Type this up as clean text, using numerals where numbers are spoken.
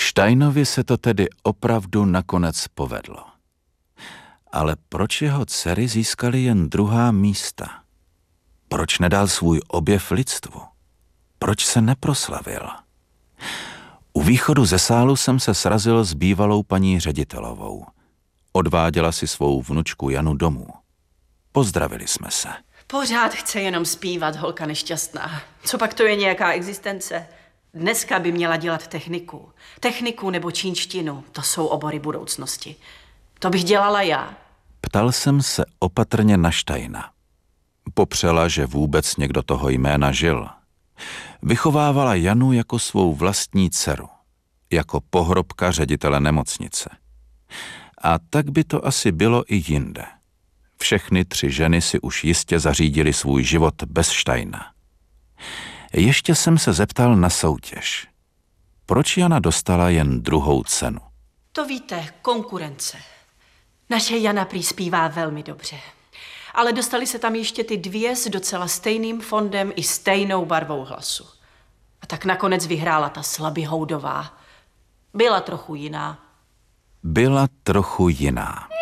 Steinovi se to tedy opravdu nakonec povedlo. Ale proč jeho dcery získaly jen 2. místa? Proč nedal svůj objev lidstvu? Proč se neproslavil? U východu ze sálu jsem se srazil s bývalou paní ředitelovou. Odváděla si svou vnučku Janu domů. Pozdravili jsme se. Pořád chce jenom zpívat, holka nešťastná. Co pak to je nějaká existence? Dneska by měla dělat techniku. Techniku nebo čínštinu, to jsou obory budoucnosti. To bych dělala já. Ptal jsem se opatrně na Steina. Popřela, že vůbec někdo toho jména žil. Vychovávala Janu jako svou vlastní dceru, jako pohrobka ředitele nemocnice. A tak by to asi bylo i jinde. Všechny 3 ženy si už jistě zařídili svůj život bez Steina. Ještě jsem se zeptal na soutěž. Proč Jana dostala jen 2. cenu? To víte, konkurence. Naše Jana prý zpívá velmi dobře. Ale dostali se tam ještě ty 2 s docela stejným fondem i stejnou barvou hlasu. A tak nakonec vyhrála ta Slabihoudová. Byla trochu jiná. Byla trochu jiná.